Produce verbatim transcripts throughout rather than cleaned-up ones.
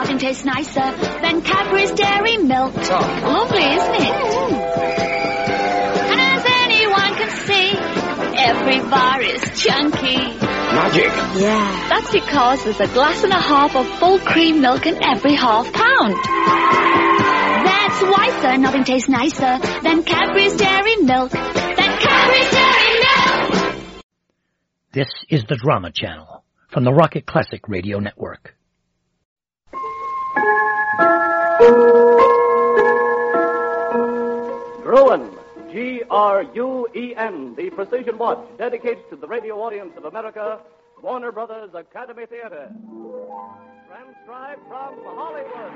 nothing tastes nicer than Cadbury's Dairy Milk. Oh. Lovely, isn't it? And as anyone can see, every bar is chunky. Magic. Yeah. That's because there's a glass and a half of full cream milk in every half pound. That's why, sir, nothing tastes nicer than Cadbury's Dairy Milk. Than Cadbury's Dairy Milk! This is the Drama Channel from the Rocket Classic Radio Network. Gruen, G R U E N, the precision watch dedicated to the radio audience of America, Warner Brothers Academy Theater. Transcribed from Hollywood.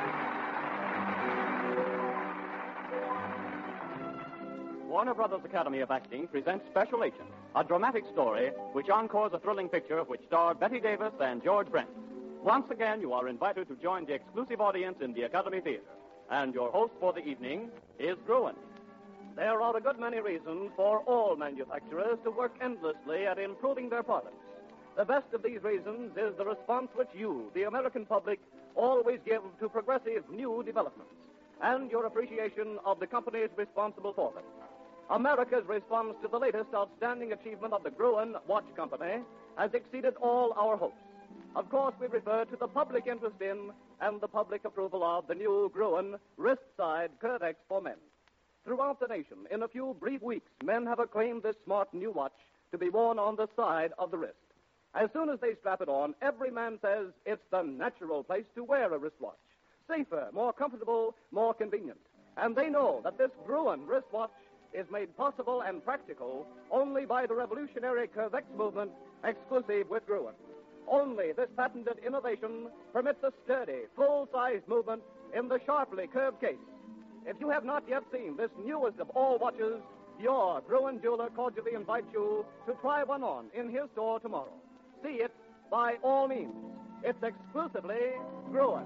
Warner Brothers Academy of Acting presents Special Agent, a dramatic story which encores a thrilling picture which starred Betty Davis and George Brent. Once again, you are invited to join the exclusive audience in the Academy Theater. And your host for the evening is Gruen. There are a good many reasons for all manufacturers to work endlessly at improving their products. The best of these reasons is the response which you, the American public, always give to progressive new developments, and your appreciation of the companies responsible for them. America's response to the latest outstanding achievement of the Gruen Watch Company has exceeded all our hopes. Of course, we refer to the public interest in and the public approval of the new Gruen wrist-side Curvex for men. Throughout the nation, in a few brief weeks, men have acclaimed this smart new watch to be worn on the side of the wrist. As soon as they strap it on, every man says it's the natural place to wear a wristwatch. Safer, more comfortable, more convenient. And they know that this Gruen wristwatch is made possible and practical only by the revolutionary Curvex movement exclusive with Gruen. Only this patented innovation permits a sturdy, full-size movement in the sharply curved case. If you have not yet seen this newest of all watches, your Gruen jeweler cordially invites you to try one on in his store tomorrow. See it by all means. It's exclusively Gruen.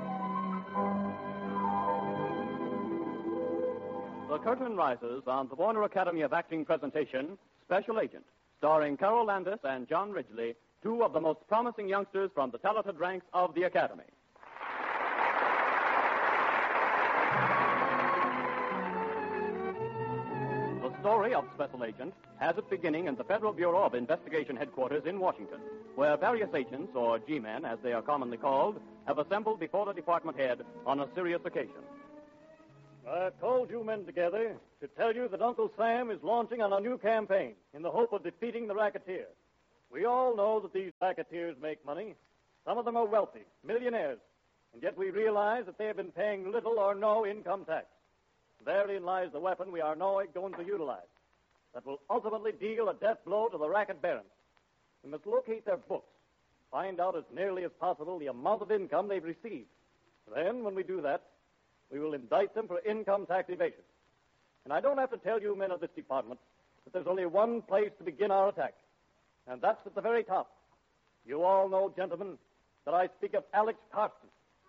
The curtain rises on the Warner Academy of Acting presentation, Special Agent, starring Carol Landis and John Ridgely, two of the most promising youngsters from the talented ranks of the Academy. The story of Special Agent has its beginning in the Federal Bureau of Investigation headquarters in Washington, where various agents, or G-men as they are commonly called, have assembled before the department head on a serious occasion. I've called you men together to tell you that Uncle Sam is launching on a new campaign in the hope of defeating the racketeer. We all know that these racketeers make money. Some of them are wealthy, millionaires, and yet we realize that they have been paying little or no income tax. Therein lies the weapon we are now going to utilize that will ultimately deal a death blow to the racket barons. We must locate their books, find out as nearly as possible the amount of income they've received. Then, when we do that, we will indict them for income tax evasion. And I don't have to tell you men of this department that there's only one place to begin our attack, and that's at the very top. You all know, gentlemen, that I speak of Alex Carson.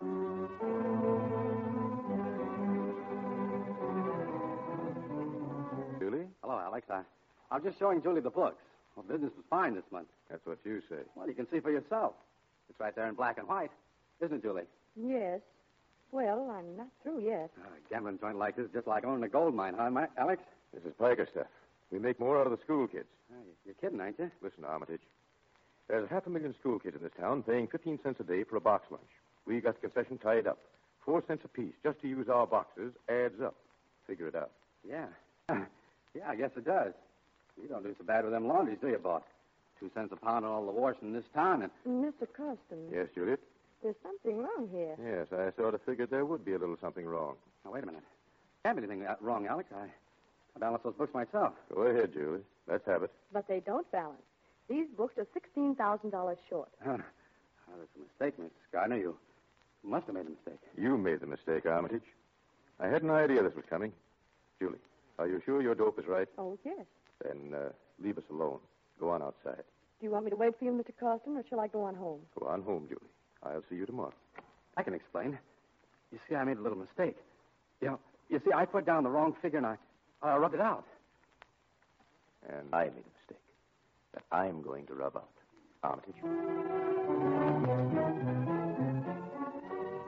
Julie? Hello, Alex. I, I'm just showing Julie the books. Well, business was fine this month. That's what you say. Well, you can see for yourself. It's right there in black and white. Isn't it, Julie? Yes. Well, I'm not through yet. Uh, a gambling joint like this is just like owning a gold mine, huh, Ma- Alex? This is Piker stuff. We make more out of the school kids. Uh, you're kidding, ain't you? Listen, Armitage. There's half a million school kids in this town paying fifteen cents a day for a box lunch. We got the concession tied up. Four cents apiece just to use our boxes adds up. Figure it out. Yeah. Yeah, I guess it does. You don't do so bad with them laundries, do you, boss? Two cents a pound on all the washing in this town, and... Mister Costin. Yes, Juliet? There's something wrong here. Yes, I sort of figured there would be a little something wrong. Now, wait a minute. Can't be anything wrong, Alex. I, I balanced those books myself. Go ahead, Julie. Let's have it. But they don't balance. These books are sixteen thousand dollars short. Huh. Oh, that's a mistake, Miss Gardner. You must have made a mistake. You made the mistake, Armitage. I had an idea this was coming. Julie, are you sure your dope is right? Oh, yes. Then uh, leave us alone. Go on outside. Do you want me to wait for you, Mister Costin, or shall I go on home? Go on home, Julie. I'll see you tomorrow. I can explain. You see, I made a little mistake. You know, you see, I put down the wrong figure and I, I rubbed it out. And I made a mistake that I'm going to rub out. Armitage.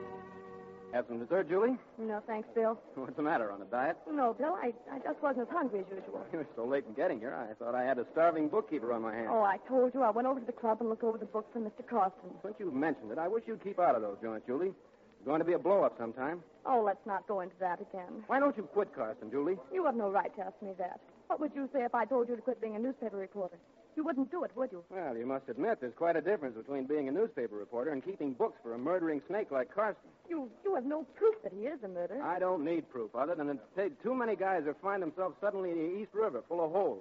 Have some dessert, Julie? No, thanks, Bill. What's the matter, on a diet? No, Bill, I, I just wasn't as hungry as usual. You were so late in getting here, I thought I had a starving bookkeeper on my hands. Oh, I told you I went over to the club and looked over the book for Mister Carson. Since you've mentioned it, I wish you'd keep out of those joints, Julie. It's going to be a blow-up sometime. Oh, let's not go into that again. Why don't you quit, Carson, Julie? You have no right to ask me that. What would you say if I told you to quit being a newspaper reporter? You wouldn't do it, would you? Well, you must admit there's quite a difference between being a newspaper reporter and keeping books for a murdering snake like Carson. You you have no proof that he is a murderer. I don't need proof other than it take too many guys who find themselves suddenly in the East River full of holes.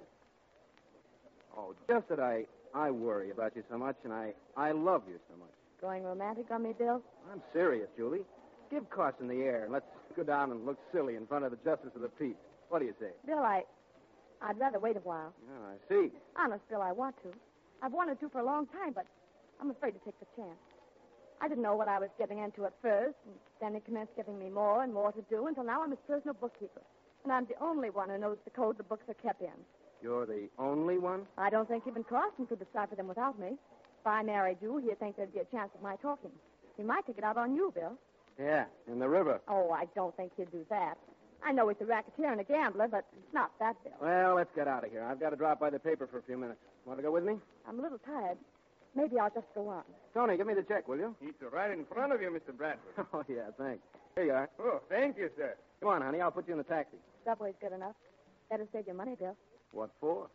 Oh, just that I, I worry about you so much, and I, I love you so much. Going romantic on me, Bill? I'm serious, Julie. Give Carson the air, and let's go down and look silly in front of the Justice of the Peace. What do you say? Bill, I... I'd rather wait a while. Yeah, I see. Honest, Bill, I want to. I've wanted to for a long time, but I'm afraid to take the chance. I didn't know what I was getting into at first, and then he commenced giving me more and more to do until now I'm his personal bookkeeper. And I'm the only one who knows the code the books are kept in. You're the only one? I don't think even Carson could decipher them without me. If I married you, he'd think there'd be a chance of my talking. He might take it out on you, Bill. Yeah, in the river. Oh, I don't think he'd do that. I know he's a racketeer and a gambler, but not that, Bill. Well, let's get out of here. I've got to drop by the paper for a few minutes. Want to go with me? I'm a little tired. Maybe I'll just go on. Tony, give me the check, will you? It's right in front of you, Mister Bradford. Oh, yeah, thanks. Here you are. Oh, thank you, sir. Come on, honey. I'll put you in the taxi. Subway's good enough. Better save your money, Bill. What for?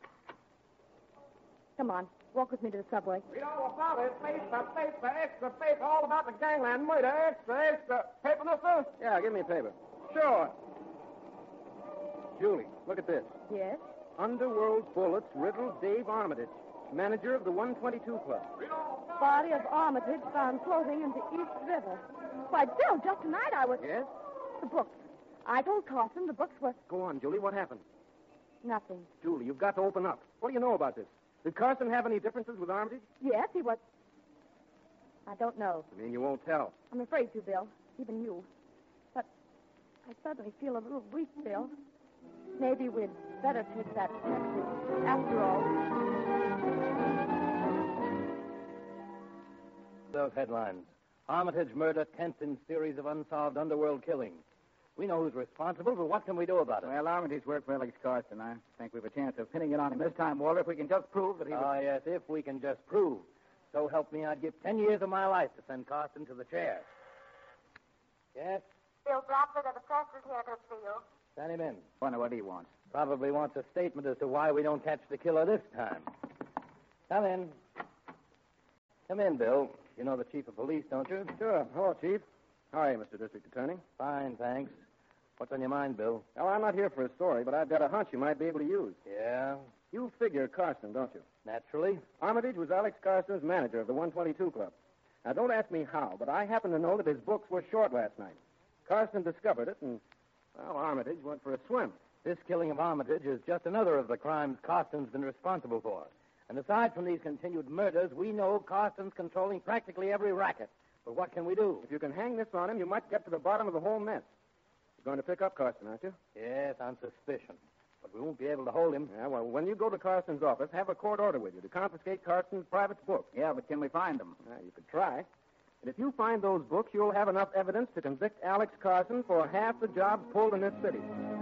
Come on. Walk with me to the subway. Read all about it. Paper, paper, extra paper, all about the gangland murder. Extra, extra. Paper, mister? Yeah, give me a paper. Sure. Julie, look at this. Yes? Underworld Bullets riddled Dave Armitage, manager of the one twenty-two Club. Body of Armitage found floating in the East River. Why, Bill, just tonight I was... Yes? The books. I told Carson the books were... Go on, Julie. What happened? Nothing. Julie, you've got to open up. What do you know about this? Did Carson have any differences with Armitage? Yes, he was... I don't know. I mean, you won't tell. I'm afraid to, Bill. Even you. But I suddenly feel a little weak, Bill. Maybe we'd better take that taxi. After all... Those headlines. Armitage murder, tenth in series of unsolved underworld killings. We know who's responsible, but what can we do about it? Well, Armitage worked for Alex Carson. I think we've a chance of pinning it on him this time, Walter, if we can just prove that he was... Ah, yes, if we can just prove. So help me, I'd give ten years of my life to send Carson to the chair. Yes? Bill Bradford of the press is here to see you. Send him in. Wonder what he wants. Probably wants a statement as to why we don't catch the killer this time. Come in. Come in, Bill. You know the chief of police, don't you? Sure. Hello, Chief. How are you, Mister District Attorney? Fine, thanks. What's on your mind, Bill? Well, I'm not here for a story, but I've got a hunch you might be able to use. Yeah? You figure Carson, don't you? Naturally. Armitage was Alex Carson's manager of the one twenty-two Club. Now, don't ask me how, but I happen to know that his books were short last night. Carson discovered it, and, well, Armitage went for a swim. This killing of Armitage is just another of the crimes Carson's been responsible for. And aside from these continued murders, we know Carson's controlling practically every racket. But what can we do? If you can hang this on him, you might get to the bottom of the whole mess. You're going to pick up Carson, aren't you? Yes, on suspicion. But we won't be able to hold him. Yeah, well, when you go to Carson's office, have a court order with you to confiscate Carson's private books. Yeah, but can we find them? Uh, you could try. And if you find those books, you'll have enough evidence to convict Alex Carson for half the jobs pulled in this city.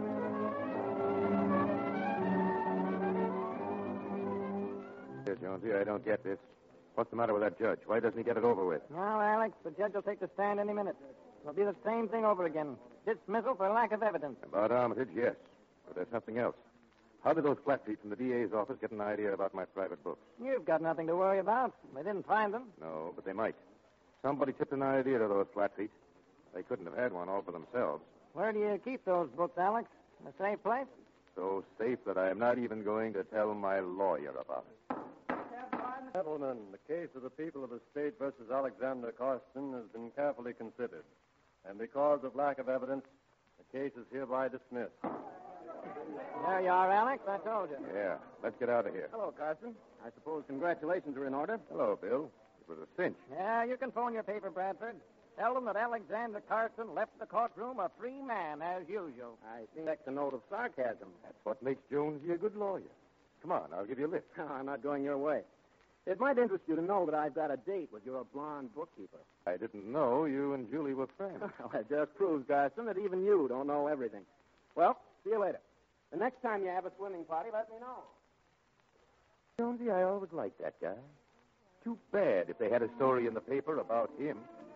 Here, Jonesy, I don't get this. What's the matter with that judge? Why doesn't he get it over with? Well, Alex, the judge will take the stand any minute. It'll be the same thing over again. Dismissal for lack of evidence. About Armitage, yes. But there's something else. How did those Flatfeet from the D A's office get an idea about my private books? You've got nothing to worry about. They didn't find them. No, but they might. Somebody tipped an idea to those Flatfeet. They couldn't have had one all for themselves. Where do you keep those books, Alex? In a safe place? So safe that I am not even going to tell my lawyer about it. Gentlemen, the case of the people of the state versus Alexander Carson has been carefully considered. And because of lack of evidence, the case is hereby dismissed. There you are, Alex. I told you. Yeah, let's get out of here. Hello, Carson. I suppose congratulations are in order. Hello, Bill. It was a cinch. Yeah, you can phone your paper, Bradford. Tell them that Alexander Carson left the courtroom a free man, as usual. I expect a note of sarcasm. That's what makes Jonesy a good lawyer. Come on, I'll give you a lift. I'm not going your way. It might interest you to know that I've got a date with your blonde bookkeeper. I didn't know you and Julie were friends. Well, that just proves, Garson, that even you don't know everything. Well, see you later. The next time you have a swimming party, let me know. Jonesy, I always liked that guy. Too bad if they had a story in the paper about him.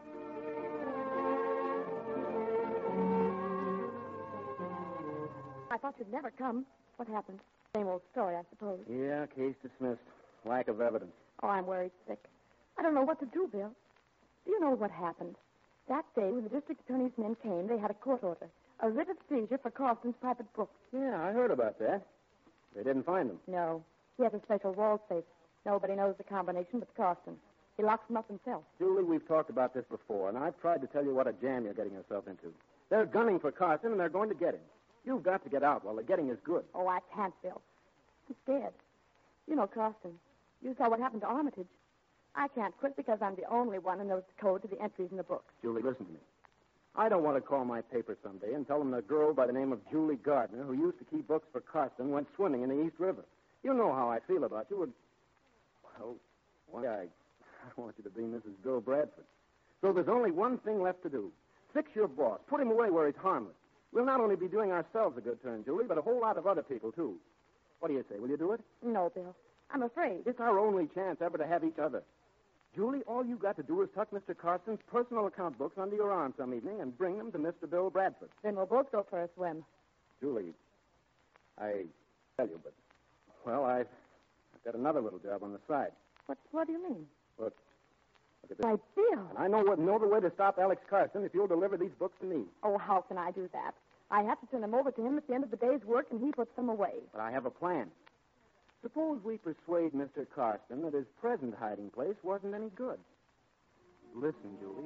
I thought you'd never come. What happened? Same old story, I suppose. Yeah, case dismissed. Lack of evidence. Oh, I'm worried sick. I don't know what to do, Bill. Do you know what happened? That day when the district attorney's men came, they had a court order. A writ of seizure for Carson's private books. Yeah, I heard about that. They didn't find them. No. He has a special wall safe. Nobody knows the combination but Carson. He locks them up himself. Julie, we've talked about this before, and I've tried to tell you what a jam you're getting yourself into. They're gunning for Carson, and they're going to get him. You've got to get out while the getting is good. Oh, I can't, Bill. I'm scared. You know Carson. You saw what happened to Armitage. I can't quit because I'm the only one who knows the code to the entries in the books. Julie, listen to me. I don't want to call my paper someday and tell them the girl by the name of Julie Gardner, who used to keep books for Carson, went swimming in the East River. You know how I feel about you. Well, why, I, I want you to be Missus Bill Bradford. So there's only one thing left to do. Fix your boss. Put him away where he's harmless. We'll not only be doing ourselves a good turn, Julie, but a whole lot of other people, too. What do you say? Will you do it? No, Bill. I'm afraid. It's our only chance ever to have each other. Julie, all you got to do is tuck Mister Carson's personal account books under your arm some evening and bring them to Mister Bill Bradford. Then we'll both go for a swim. Julie, I tell you, but, well, I've, I've got another little job on the side. What, what do you mean? Look, look at this. Why, Bill. And I know what, know the way to stop Alex Carson if you'll deliver these books to me. Oh, how can I do that? I have to turn them over to him at the end of the day's work, and he puts them away. But I have a plan. Suppose we persuade Mister Carson that his present hiding place wasn't any good. Listen, Julie.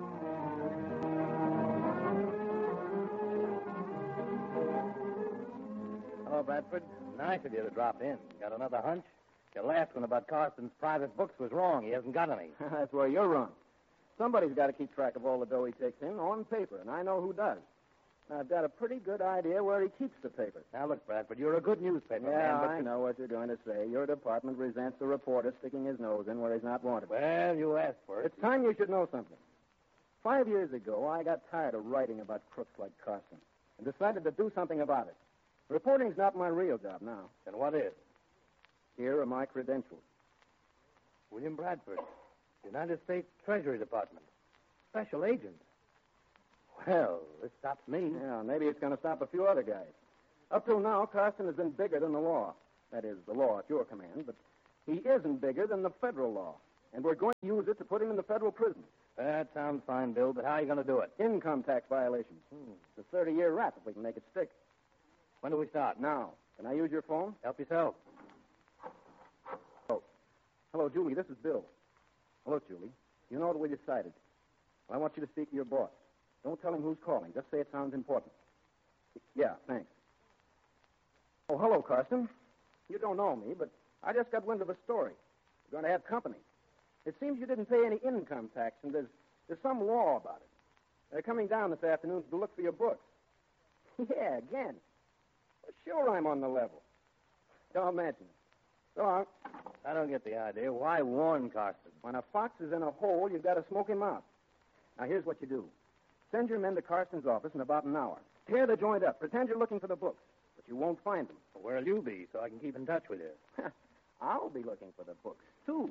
Hello, Bradford. Nice of you to drop in. Got another hunch? Your last one about Carson's private books was wrong. He hasn't got any. That's where you're wrong. Somebody's got to keep track of all the dough he takes in on paper, and I know who does. I've got a pretty good idea where he keeps the papers. Now, look, Bradford, you're a good newspaper yeah, man, but... I know what you're going to say. Your department resents a reporter sticking his nose in where he's not wanted. Well, you asked for it. It's time you should know something. Five years ago, I got tired of writing about crooks like Carson and decided to do something about it. Reporting's not my real job now. Then what is? Here are my credentials. William Bradford, United States Treasury Department, special agent. Well, this stops me. Yeah, maybe it's going to stop a few other guys. Up till now, Carson has been bigger than the law. That is, the law at your command, but he isn't bigger than the federal law. And we're going to use it to put him in the federal prison. That sounds fine, Bill, but how are you going to do it? Income tax violations. Hmm. It's a thirty-year rap if we can make it stick. When do we start? Now. Can I use your phone? Help yourself. Oh. Hello, Julie. This is Bill. Hello, Julie. You know what we decided. Well, I want you to speak to your boss. Don't tell him who's calling. Just say it sounds important. Yeah, thanks. Oh, hello, Carson. You don't know me, but I just got wind of a story. We're going to have company. It seems you didn't pay any income tax, and there's, there's some law about it. They're coming down this afternoon to look for your books. Yeah, again. Well, sure I'm on the level. Don't mention it. So long. I don't get the idea. Why warn Carson? When a fox is in a hole, you've got to smoke him out. Now, here's what you do. Send your men to Carson's office in about an hour. Tear the joint up. Pretend you're looking for the books, but you won't find them. Well, where'll you be so I can keep in touch with you? I'll be looking for the books, too.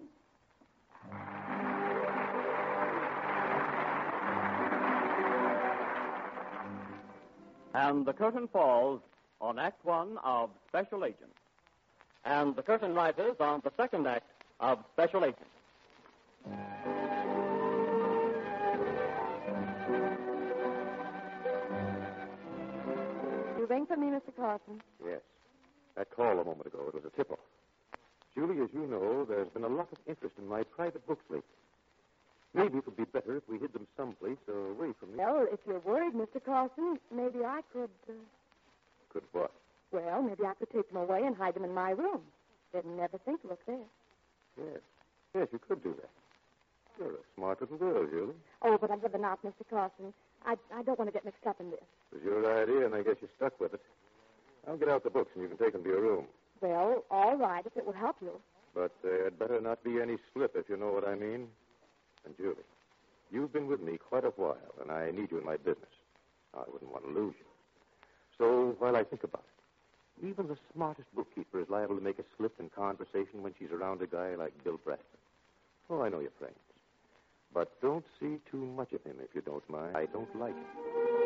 And the curtain falls on Act One of Special Agent. And the curtain rises on the second act of Special Agent. You rang for me, Mister Carson? Yes. That call a moment ago, it was a tip-off. Julie, as you know, there's been a lot of interest in my private books lately. Maybe it would be better if we hid them someplace away from me. Well, if you're worried, Mister Carson, maybe I could... Uh... Could what? Well, maybe I could take them away and hide them in my room. They'd never think to look there. Yes. Yes, you could do that. You're a smart little girl, Julie. Oh, but I'd rather not, Mister Carson. I, I don't want to get mixed up in this. It was your idea, and I guess you're stuck with it. I'll get out the books, and you can take them to your room. Well, all right, if it will help you. But there'd better not be any slip, if you know what I mean. And, Julie, you've been with me quite a while, and I need you in my business. I wouldn't want to lose you. So, while I think about it, even the smartest bookkeeper is liable to make a slip in conversation when she's around a guy like Bill Bradford. Oh, I know you're friends. But don't see too much of him, if you don't mind. I don't like it.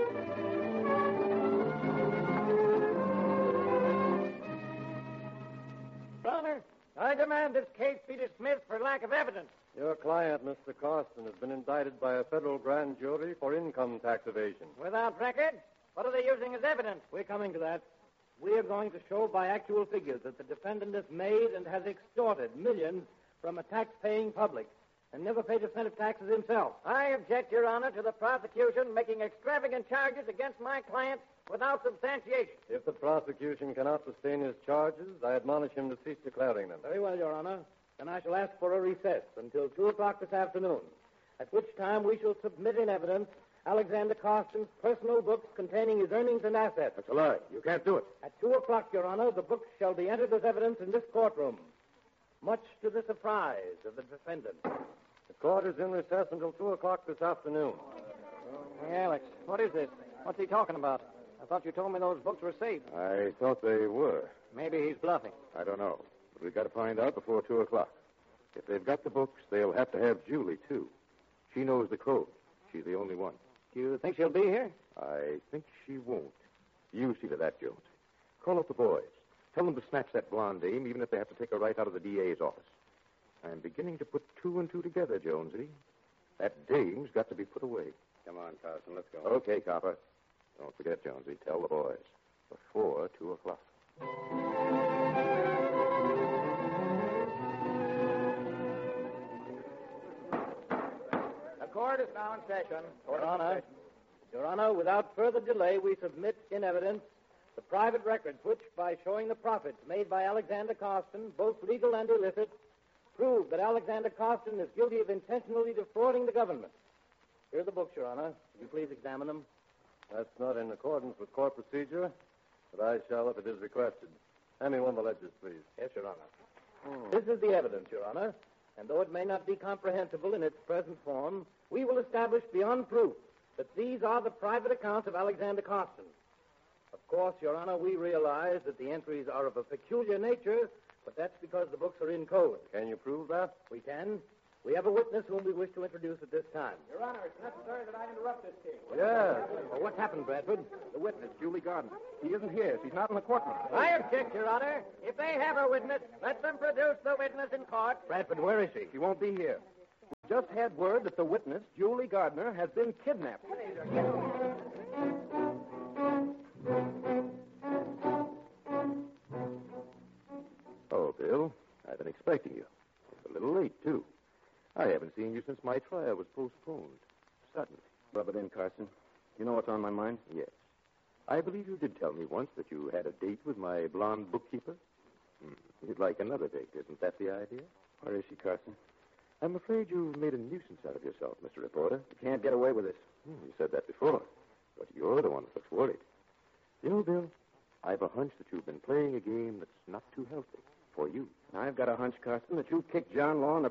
Brother, I demand this case be dismissed for lack of evidence. Your client, Mister Carston, has been indicted by a federal grand jury for income tax evasion. Without record? What are they using as evidence? We're coming to that. We are going to show by actual figures that the defendant has made and has extorted millions from a tax-paying public and never paid a cent of taxes himself. I object, Your Honor, to the prosecution making extravagant charges against my client without substantiation. If the prosecution cannot sustain his charges, I admonish him to cease declaring them. Very well, Your Honor. Then I shall ask for a recess until two o'clock this afternoon, at which time we shall submit in evidence Alexander Carston's personal books containing his earnings and assets. That's a lie. You can't do it. At two o'clock, Your Honor, the books shall be entered as evidence in this courtroom, much to the surprise of the defendant. The court is in recess until two o'clock this afternoon. Hey, Alex, what is this? What's he talking about? I thought you told me those books were safe. I thought they were. Maybe he's bluffing. I don't know. But we've got to find out before two o'clock. If they've got the books, they'll have to have Julie, too. She knows the code. She's the only one. Do you think she'll be here? I think she won't. You see to that, Jones. Call up the boys. Tell them to snatch that blonde dame, even if they have to take her right out of the D A's office. I'm beginning to put two and two together, Jonesy. That dame's got to be put away. Come on, Carson, let's go. Okay, copper. Don't forget, Jonesy. Tell the boys. Before two o'clock. The court is now in session. Your Honor, Your Honor, without further delay, we submit in evidence the private records which, by showing the profits made by Alexander Carston, both legal and illicit, prove that Alexander Carston is guilty of intentionally defrauding the government. Here are the books, Your Honor. Will you please examine them? That's not in accordance with court procedure, but I shall if it is requested. Hand me one of the ledgers, please. Yes, Your Honor. Hmm. This is the evidence, Your Honor, and though it may not be comprehensible in its present form, we will establish beyond proof that these are the private accounts of Alexander Carston. Of course, Your Honor, we realize that the entries are of a peculiar nature, but that's because the books are in code. Can you prove that? We can. We have a witness whom we wish to introduce at this time. Your Honor, it's necessary that I interrupt this case. Yes. Well, what's happened, Bradford? The witness, Julie Gardner. She isn't here. She's not in the courtroom. I object, Your Honor. If they have a witness, let them produce the witness in court. Bradford, where is she? She won't be here. We just had word that the witness, Julie Gardner, has been kidnapped. Oh, Bill, I've been expecting you. It's a little late, too. I haven't seen you since my trial was postponed. Suddenly. Rub it in, Carson. You know what's on my mind? Yes. I believe you did tell me once that you had a date with my blonde bookkeeper. Hmm. You'd like another date, isn't that the idea? Where is she, Carson? I'm afraid you've made a nuisance out of yourself, Mister Reporter. You can't get away with this. Hmm, you said that before, but you're the one that looks worried. You know, Bill, I've a hunch that you've been playing a game that's not too healthy for you. I've got a hunch, Carson, that you kicked John Law in the